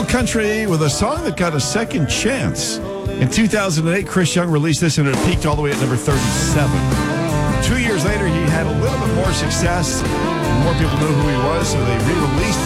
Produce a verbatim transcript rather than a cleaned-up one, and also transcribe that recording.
go country with a song that got a second chance. In two thousand eight, Chris Young released this and it peaked all the way at number thirty-seven. Two years later, he had a little bit more success. More people knew who he was, so they re-released